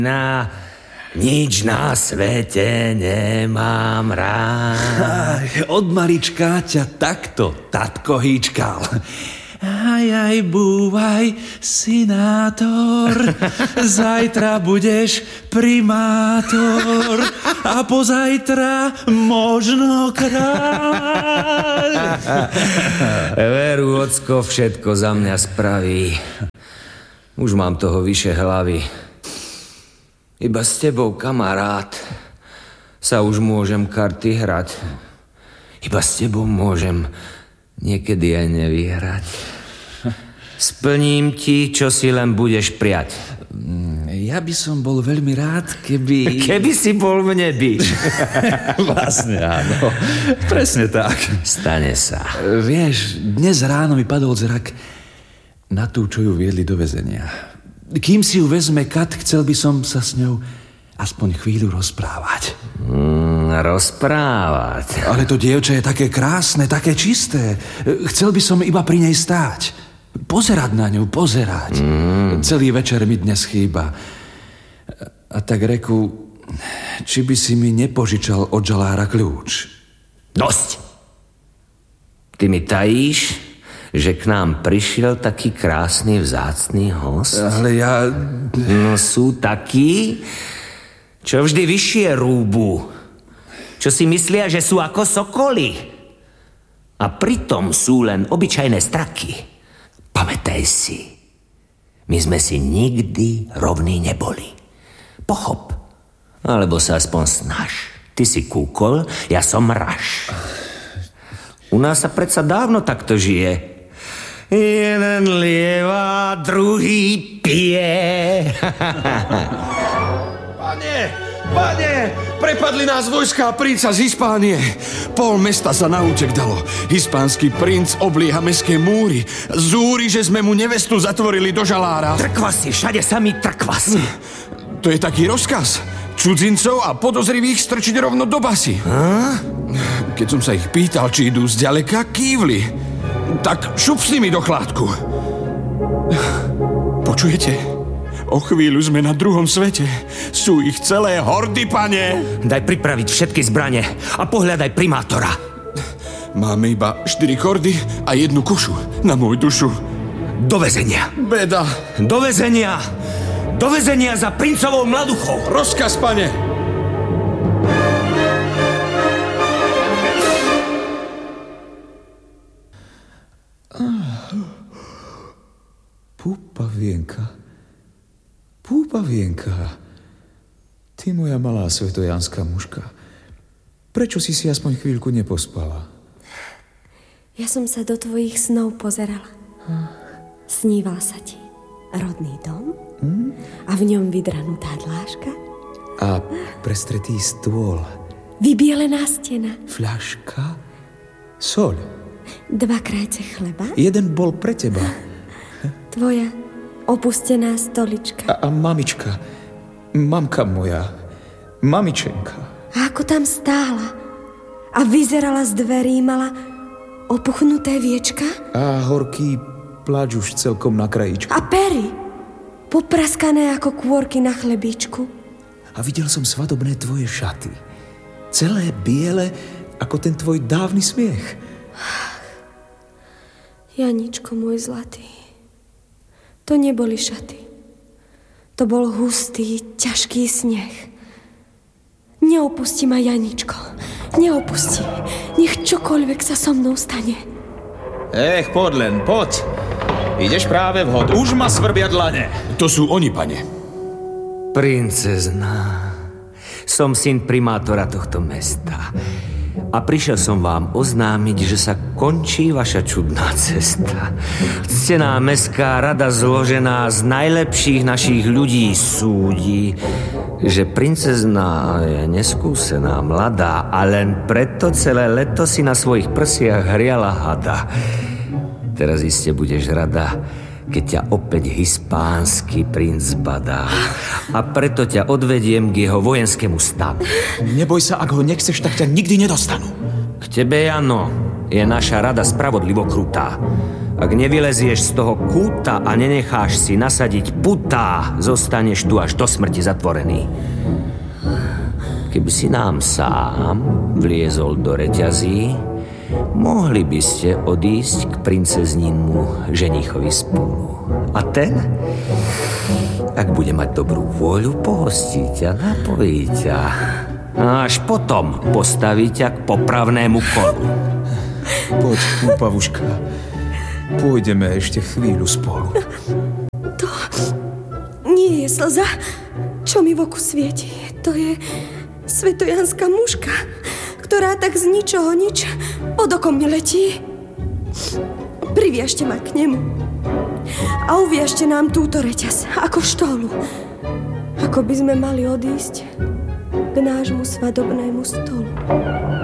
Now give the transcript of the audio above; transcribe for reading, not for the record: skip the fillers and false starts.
Nič na svete nemám rád. Od malička ťa takto tatko hýčkal. Aj, búvaj, synátor, zajtra budeš primátor a pozajtra možno kráľ. Veru, ocko všetko za mňa spraví. Už mám toho vyše hlavy. Iba s tebou, kamarát, sa už môžem karty hrať. Iba s tebou môžem niekedy aj nevyhrať. Splním ti, čo si len budeš priať. Ja by som bol veľmi rád, keby... Keby si bol v nebi. Vlastne áno, presne tak. Stane sa. Vieš, dnes ráno mi padol zrak na tú, čo ju viedli do väzenia. Kým si ju vezme Kat, chcel by som sa s ňou aspoň chvíľu rozprávať. Rozprávať? Ale to dievča je také krásne, také čisté. Chcel by som iba pri nej stáť. Pozerať na ňu, pozerať. Celý večer mi dnes chýba. A tak reku, či by si mi nepožičal od žalára kľúč. Dosť! Ty mi tajíš, že k nám prišiel taký krásny, vzácny host? Ale ja... No sú takí, čo vždy vyššie rúbu. Čo si myslia, že sú ako sokoly. A pritom sú len obyčajné straky. Pamätaj si, my sme si nikdy rovní neboli. Pochop. Alebo sa aspoň snaž. Ty si kúkol, ja som mraž. U nás sa predsa dávno takto žije. Jeden lieva, druhý pije. Pane, prepadli nás vojská princa z Hispánie. Pol mesta sa na útek dalo. Hispánsky princ oblieha mestské múry. Zúri, že sme mu nevestu zatvorili do žalára. Trkvasy, všade sami trkvasy. To je taký rozkaz. Cudzincov a podozrivých strčiť rovno do basy. Keď som sa ich pýtal, či idú zďaleka, kývli. Tak šup s nimi do chládku. Počujete? O chvíľu sme na druhom svete. Sú ich celé hordy, pane. Daj pripraviť všetky zbrane a pohľadaj primátora. Máme iba 4 kordy a 1 kušu na môj dušu. Do väzenia. Beda. Do väzenia. Do väzenia za princovou mladuchou. Rozkaz, pane. Púpavienka, ty moja malá svetojanská mužka, prečo si aspoň chvíľku nepospala? Ja som sa do tvojich snov pozerala. Sníval sa ti rodný dom a v ňom vydranutá dláška a prestretý stôl, vybielená stena, fľaška, soľ, 2 krajce chleba, 1 bol pre teba, tvoja opustená stolička. A mamička, mamka moja, mamičenka. A ako tam stála a vyzerala z dverí, mala opuchnuté viečka a horký pláč už celkom na krajíčku. A pery popraskané ako kôrky na chlebíčku. A videl som svadobné tvoje šaty, celé biele ako ten tvoj dávny smiech. Janičko môj zlatý, to neboli šaty. To bol hustý, ťažký sneh. Neopustí ma, Janičko. Neopustí. Nech čokoľvek sa so mnou stane. Poď len, poď. Ideš práve vhod. Už ma svrbia dlane. To sú oni, pane. Princezná, som syn primátora tohto mesta. A prišiel som vám oznámiť, že sa končí vaša čudná cesta. Ctená mestská rada zložená z najlepších našich ľudí súdi, že princezná je neskúsená, mladá a len preto celé leto si na svojich prsiach hriala hada. Teraz iste budeš rada, keď ťa opäť hispánsky princ badá. A preto ťa odvediem k jeho vojenskému stavu. Neboj sa, ak ho nechceš, tak ťa nikdy nedostanú. K tebe, Jano, je naša rada spravodlivo krutá. Ak nevylezieš z toho kúta a nenecháš si nasadiť putá, zostaneš tu až do smrti zatvorený. Keby si nám sám vliezol do reťazí, mohli by ste odísť k princeznímu ženíchovi spolu. A ten, ak bude mať dobrú vôľu, pohostí ťa, napojí ťa. A až potom postaví ťa k popravnému kolu. Poď, úpavuška. Pôjdeme ešte chvíľu spolu. To nie je slza, čo mi v oku svieti. To je svetojanská muška, ktorá tak z ničoho nič pod okom mi letí. Priviažte ma k nemu a uviažte nám túto reťaz ako štolu, ako by sme mali odísť k nášmu svadobnému stolu.